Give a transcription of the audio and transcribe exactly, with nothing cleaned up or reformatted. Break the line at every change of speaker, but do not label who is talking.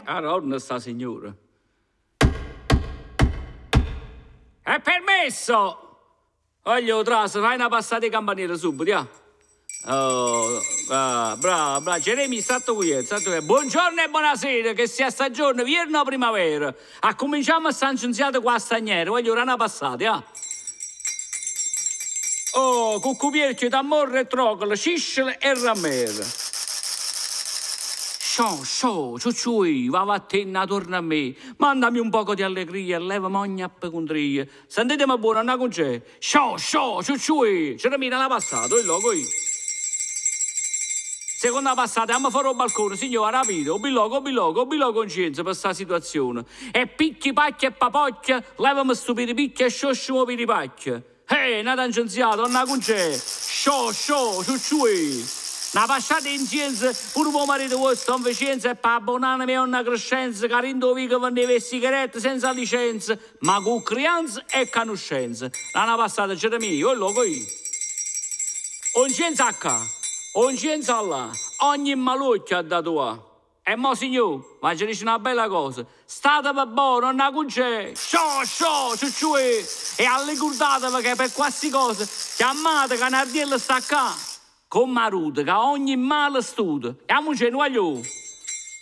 Allora sta signora. È permesso! Voglio traso, fai una passata di campanile subito, ya. Oh, ah, bravo, bravo. Jeremy, stato qui, stato qui. Buongiorno e buonasera, che sia stagione, vierno o primavera. A cominciamo a San Scienziato qua a Stagnere, voglio una passata, ya. Oh, cucupierci d'amore e trocolo, ciscele e ramere. Sciò, sciò, ciucciui, va vattene, torna a me. Mandami un poco di allegria, levami ogni appecondria. Sentitemi buono, non con c'è. Sciò, sciò, ciucciui, c'era mina la passata, il logo io. Seconda passata, andiamo fuori al balcone, signora, rapito, obilogo, obilogo, obilogo conscienza per questa situazione. E picchi, pacchia e papocchia, levami stupidi picchi e scioscimo piripacchia. Ehi, una tangenziata, non con c'è. Sciò, sciò, ciucciui. Una passata in scienza, pure mio marito questo in vicenza e per abbonarmi a una crescenza, carino che vendeva le sigarette senza licenza, ma con creanza e conoscenza. Una passata c'era mia, io lo io. Un scienza a qua, un scienza là, ogni maluccia ha dato a. E mo signor, ma ci dice una bella cosa, state per buono, non con c'è, sciò, sciò, ciucciui, e ricordatevi che per queste cose chiamate Canardiello sta qua. Con Maruta, che ogni male studia. E a mo ce ne voglio.